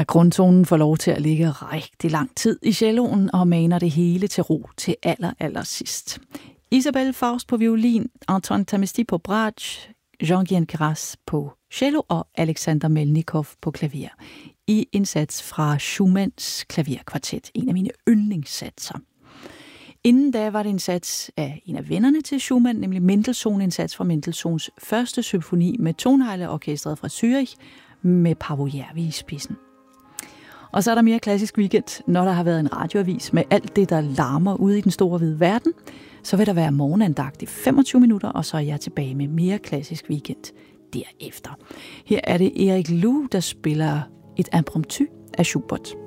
grundtonen får lov til at ligge rigtig lang tid i celloen og maner det hele til ro til aller sidst. Isabelle Faust på violin, Antoine Tamesti på bratsch, Jean-Guyen Queyras på cello og Alexander Melnikov på klaver. I en sats fra Schumanns klaverkvartet, en af mine yndlingssatser. Inden da var det en sats af en af vennerne til Schumann, nemlig Mendelssohn, en sats fra Mendelssohns første symfoni med Tonhalle-orkestret fra Zürich med Paavo Järvi i spidsen. Og så er der mere klassisk weekend, når der har været en radioavis med alt det, der larmer ude i den store hvide verden. Så vil der være morgenandagt i 25 minutter, og så er jeg tilbage med mere klassisk weekend derefter. Her er det Erik Lue, der spiller et impromptu af Schubert.